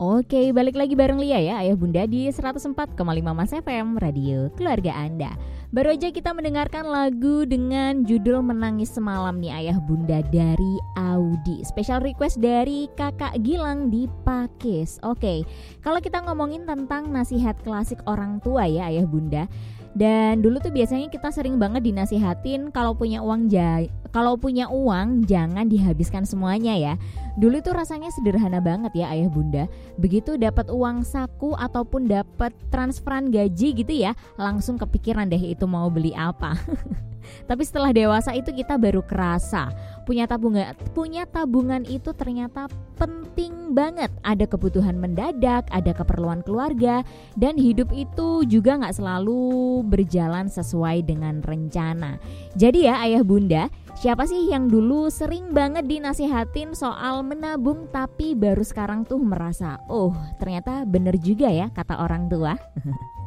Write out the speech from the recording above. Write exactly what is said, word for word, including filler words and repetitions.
Oke, balik lagi bareng Lia ya, Ayah Bunda di seratus empat koma lima Mas F M, radio keluarga Anda. Baru aja kita mendengarkan lagu dengan judul Menangis Semalam nih Ayah Bunda dari Audi. Special request dari Kakak Gilang di Pakis. Oke, kalau kita ngomongin tentang nasihat klasik orang tua ya Ayah Bunda. Dan dulu tuh biasanya kita sering banget dinasihatin kalau punya uang ja- kalau punya uang jangan dihabiskan semuanya ya. Dulu tuh rasanya sederhana banget ya Ayah Bunda. Begitu dapat uang saku ataupun dapat transferan gaji gitu ya, langsung kepikiran deh itu mau beli apa. Tapi setelah dewasa itu kita baru kerasa punya tabungan punya tabungan itu ternyata penting banget. Ada kebutuhan mendadak, ada keperluan keluarga, dan hidup itu juga nggak selalu berjalan sesuai dengan rencana. Jadi ya Ayah Bunda, siapa sih yang dulu sering banget dinasihatin soal menabung tapi baru sekarang tuh merasa, oh ternyata bener juga ya kata orang tua.